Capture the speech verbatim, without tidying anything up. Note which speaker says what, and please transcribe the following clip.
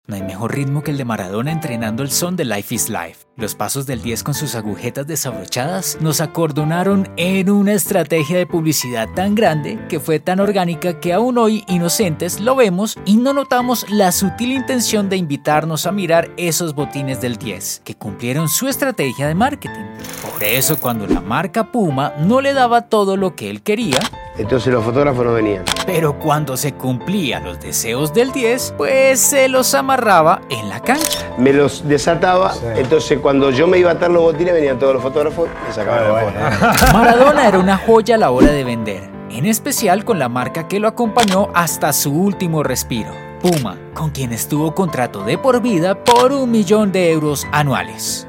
Speaker 1: No hay mejor ritmo que el de Maradona entrenando el son de Life is Life. Los pasos del diez con sus agujetas desabrochadas nos acordonaron en una estrategia de publicidad tan grande que fue tan orgánica que aún hoy, inocentes, lo vemos y no notamos la sutil intención de invitarnos a mirar esos botines del diez, que cumplieron su estrategia de marketing. Por eso, cuando la marca Puma no le daba todo lo que él quería,
Speaker 2: entonces los fotógrafos no venían.
Speaker 1: Pero cuando se cumplían los deseos del diez, pues se los amarraba en la cancha.
Speaker 2: Me los desataba, sí. Entonces cuando yo me iba a atar los botines venían todos los fotógrafos y me sacaban la foto.
Speaker 1: Maradona era una joya a la hora de vender, en especial con la marca que lo acompañó hasta su último respiro, Puma, con quien estuvo contrato de por vida por un millón de euros anuales.